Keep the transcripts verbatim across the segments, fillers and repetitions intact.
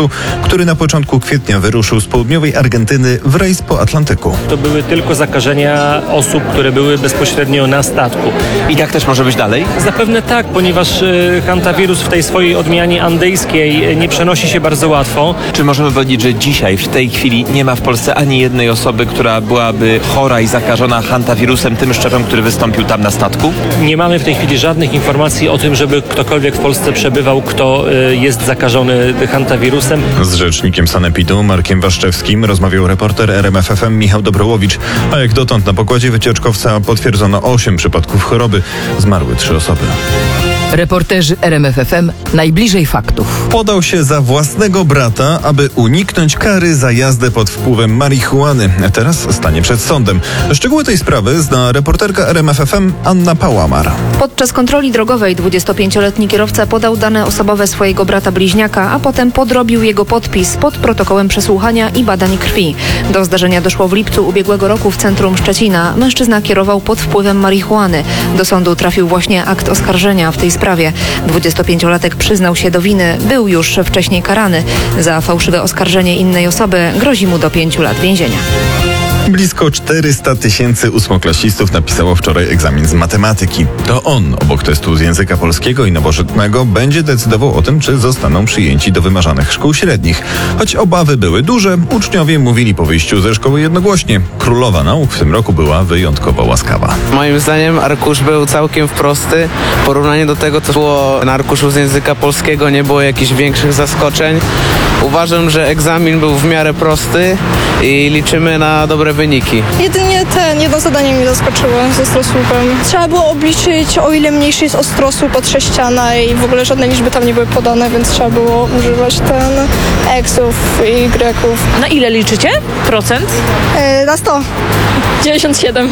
autobusu, który na początku kwietnia wyruszył z południowej Argentyny w rejs po Atlantyku. To były tylko zakażenia osób, które były bezpośrednio na statku. I tak też może być dalej? Zapewne tak, ponieważ y, hantawirus w tej swojej odmianie andyjskiej nie przenosi się bardzo łatwo. Czy możemy powiedzieć, że dzisiaj, w tej chwili nie ma w Polsce ani jednej osoby, która byłaby chora i zakażona hantawirusem, tym szczepem, który wystąpił tam na statku? Nie mamy w tej chwili żadnych informacji o tym, żeby ktokolwiek w Polsce przebywał, kto y, jest zakażony hantawirusem. Z rzecznikiem sanepidu Markiem Waszczewskim rozmawiał reporter R M F F M Michał Dobrołowicz, a jak dotąd na pokładzie wycieczkowca potwierdzono osiem przypadków choroby. Zmarły trzy osoby. Reporterzy R M F F M najbliżej faktów. Podał się za własnego brata, aby uniknąć kary za jazdę pod wpływem marihuany. Teraz stanie przed sądem. Szczegóły tej sprawy zna reporterka R M F F M Anna Pałamar. Podczas kontroli drogowej dwudziestopięcioletni kierowca podał dane osobowe swojego brata bliźniaka, a potem podrobił jego podpis pod protokołem przesłuchania i badań krwi. Do zdarzenia doszło w lipcu ubiegłego roku w centrum Szczecina. Mężczyzna kierował pod wpływem marihuany. Do sądu trafił właśnie akt oskarżenia w tej sprawie. sprawie. dwudziestopięciolatek przyznał się do winy, był już wcześniej karany. Za fałszywe oskarżenie innej osoby grozi mu do pięciu lat więzienia. Blisko czterysta tysięcy ósmoklasistów napisało wczoraj egzamin z matematyki. To on, obok testu z języka polskiego i nowożytnego, będzie decydował o tym, czy zostaną przyjęci do wymarzanych szkół średnich. Choć obawy były duże, uczniowie mówili po wyjściu ze szkoły jednogłośnie. Królowa nauk w tym roku była wyjątkowo łaskawa. Moim zdaniem arkusz był całkiem prosty. W porównaniu do tego, co było na arkuszu z języka polskiego, nie było jakichś większych zaskoczeń. Uważam, że egzamin był w miarę prosty i liczymy na dobre wyniki. Jedynie ten, jedno zadanie mnie zaskoczyło ze ostrosłupem. Trzeba było obliczyć, o ile mniejszy jest ostrosłup od sześciana i w ogóle żadne liczby tam nie były podane, więc trzeba było używać ten eksów i greków. Na ile liczycie? Procent? Yy, na sto. dziewięćdziesiąt siedem.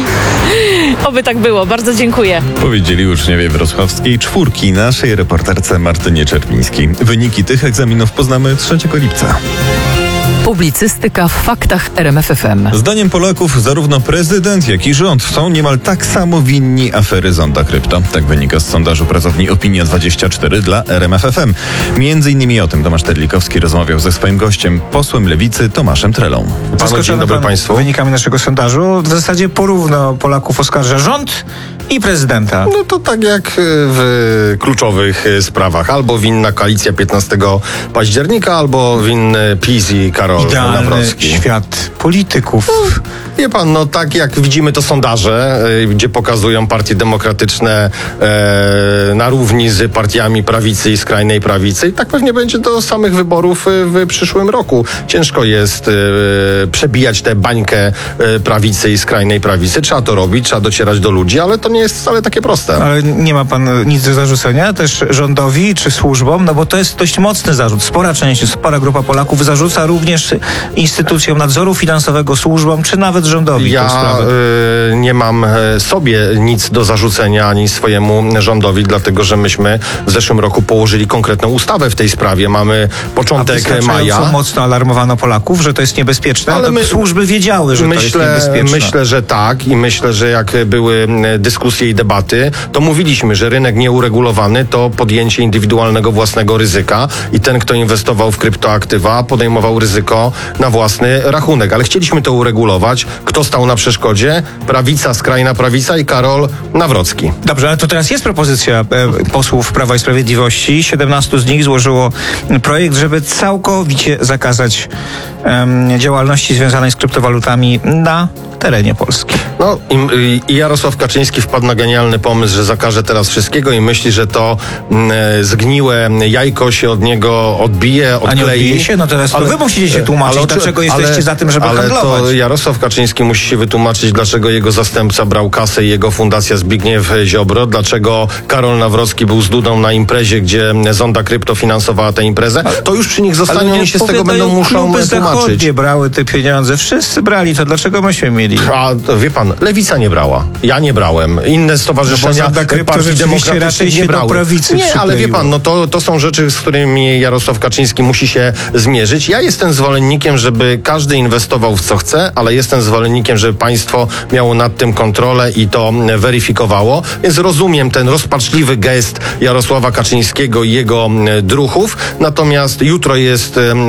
Oby tak było. Bardzo dziękuję. Powiedzieli uczniowie wrocławskiej czwórki naszej reporterce Martynie Czerwińskiej. Wyniki tych egzaminów poznamy trzeciego lipca. Publicystyka w faktach R M F F M. Zdaniem Polaków zarówno prezydent, jak i rząd są niemal tak samo winni afery Zonda Krypto. Tak wynika z sondażu pracowni Opinia dwadzieścia cztery dla R M F F M. Między innymi o tym Tomasz Terlikowski rozmawiał ze swoim gościem, posłem Lewicy Tomaszem Trelą. Panu, dzień dobry państwu. Wynikami naszego sondażu w zasadzie porówno Polaków oskarża rząd i prezydenta. No to tak jak w kluczowych sprawach. Albo winna koalicja piętnastego października, albo winny PiS i Karol Idealny Nawrocki. świat polityków. No, wie pan, no tak jak widzimy to sondaże, y, gdzie pokazują partie demokratyczne y, na równi z partiami prawicy i skrajnej prawicy, i tak pewnie będzie do samych wyborów y, w przyszłym roku. Ciężko jest y, przebijać tę bańkę y, prawicy i skrajnej prawicy. Trzeba to robić, trzeba docierać do ludzi, ale to nie jest wcale takie proste. Ale nie ma pan nic do zarzucenia też rządowi czy służbom, no bo to jest dość mocny zarzut. Spora część, spora grupa Polaków zarzuca również instytucjom nadzoru finansowego, służbom, czy nawet rządowi. Ja y, nie mam sobie nic do zarzucenia ani swojemu rządowi, dlatego że myśmy w zeszłym roku położyli konkretną ustawę w tej sprawie. Mamy początek maja. Mocno alarmowano Polaków, że to jest niebezpieczne, ale my, służby wiedziały, że myślę, to jest niebezpieczne. Myślę, że tak i myślę, że jak były dyskusje i debaty, to mówiliśmy, że rynek nieuregulowany to podjęcie indywidualnego własnego ryzyka i ten, kto inwestował w kryptoaktywa, podejmował ryzyko na własny rachunek. Ale chcieliśmy to uregulować. Kto stał na przeszkodzie? Prawica, skrajna prawica i Karol Nawrocki. Dobrze, ale to teraz jest propozycja e, posłów Prawa i Sprawiedliwości. siedemnastu z nich złożyło projekt, żeby całkowicie zakazać e, działalności związanej z kryptowalutami na terenie Polski. No i, i Jarosław Kaczyński wpadł na genialny pomysł, że zakaże teraz wszystkiego i myśli, że to m, zgniłe jajko się od niego odbije, odklei. A nie odbije się? No teraz ale, to wy musicie się tłumaczyć, ale, dlaczego jesteście ale, za tym, żeby ale handlować. To Jarosław Kaczyński musi się wytłumaczyć, dlaczego jego zastępca brał kasę i jego fundacja Zbigniew Ziobro, dlaczego Karol Nawrocki był z Dudą na imprezie, gdzie Zonda Krypto finansowała tę imprezę. To już przy nich zostanie, oni się z tego będą muszą kluby tłumaczyć. Zachodnie brały te pieniądze, wszyscy brali, to dlaczego myśmy mieli? A wie pan, Lewica nie brała. Ja nie brałem. Inne stowarzyszenia no partii demokratycznych nie brały. Prawicy nie, ale wie pan, no to, to są rzeczy, z którymi Jarosław Kaczyński musi się zmierzyć. Ja jestem zwolennikiem, żeby każdy inwestował w co chce, ale jestem zwolennikiem, żeby państwo miało nad tym kontrolę i to weryfikowało. Więc rozumiem ten rozpaczliwy gest Jarosława Kaczyńskiego i jego druhów. Natomiast jutro jest